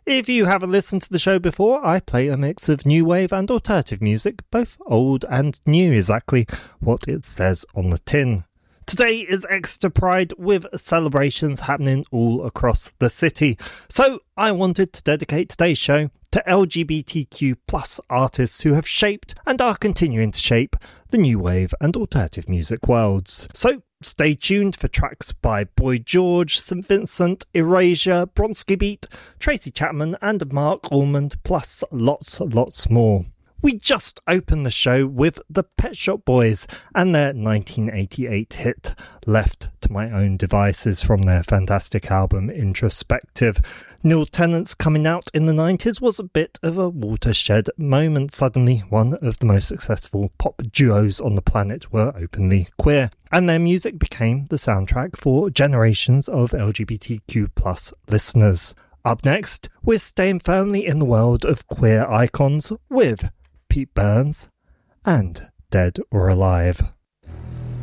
If you haven't listened to the show before, I play a mix of new wave and alternative music, both old and new, exactly what it says on the tin. Today is Exeter Pride with celebrations happening all across the city. So I wanted to dedicate today's show to LGBTQ plus artists who have shaped and are continuing to shape the new wave and alternative music worlds. So stay tuned for tracks by Boy George, St Vincent, Erasure, Bronski Beat, Tracy Chapman and Mark Almond, plus lots more. We just opened the show with the Pet Shop Boys and their 1988 hit Left to My Own Devices from their fantastic album Introspective. Neil Tennant's coming out in the 90s was a bit of a watershed moment. Suddenly, one of the most successful pop duos on the planet were openly queer, and their music became the soundtrack for generations of LGBTQ plus listeners. Up next, we're staying firmly in the world of queer icons with Pete Burns and Dead or Alive.